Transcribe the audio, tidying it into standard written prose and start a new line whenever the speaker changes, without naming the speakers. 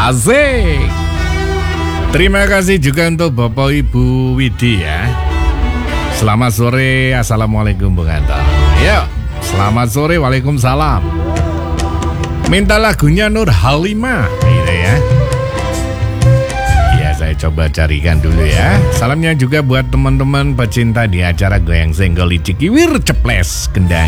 Asik. Terima kasih juga untuk Bapak Ibu Widi ya. Selamat sore, Assalamualaikum Bung Anto. Yuk, selamat sore, Waalaikumsalam. Minta lagunya Nur Halimah gitu ya. Ya saya coba carikan dulu ya. Salamnya juga buat teman-teman pecinta di acara Goyang Senggol Cikiwir Ceples Kendang